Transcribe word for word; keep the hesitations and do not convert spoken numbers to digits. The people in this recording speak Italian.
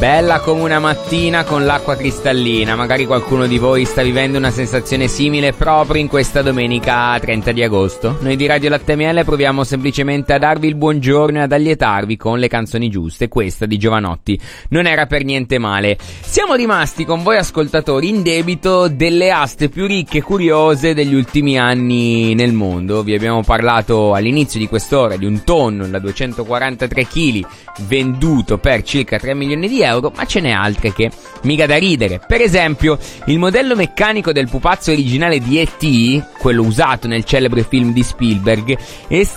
Bella come una mattina con l'acqua cristallina. Magari qualcuno di voi sta vivendo una sensazione simile proprio in questa domenica trenta di agosto. Noi di Radio Latte Miele proviamo semplicemente a darvi il buongiorno e ad allietarvi con le canzoni giuste. Questa di Jovanotti non era per niente male. Siamo rimasti con voi ascoltatori in debito delle aste più ricche e curiose degli ultimi anni nel mondo. Vi abbiamo parlato all'inizio di quest'ora di un tonno da duecentoquarantatré chili venduto per circa tre milioni di euro, ma ce n'è altre che mica da ridere. Per esempio, il modello meccanico del pupazzo originale di E T, quello usato nel celebre film di Spielberg, è